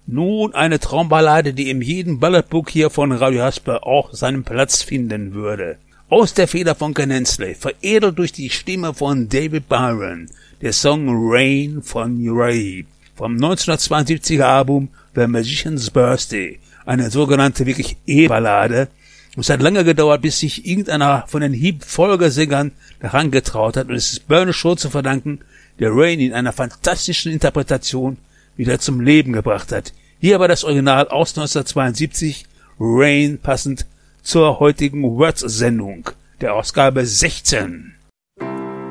Nun eine Traumballade, die in jedem Balladbook hier von Radio Hasper auch seinen Platz finden würde. Aus der Feder von Ken Hensley, veredelt durch die Stimme von David Byron, der Song Rain von Ray vom 1972er Album The Magician's Birthday, eine sogenannte wirklich E-Ballade. Es hat lange gedauert, bis sich irgendeiner von den Heap-Folgesängern daran getraut hat, und es ist Bernie Shaw zu verdanken, der Rain in einer fantastischen Interpretation wieder zum Leben gebracht hat. Hier war das Original aus 1972, Rain, passend zur heutigen Words-Sendung, der Ausgabe 16.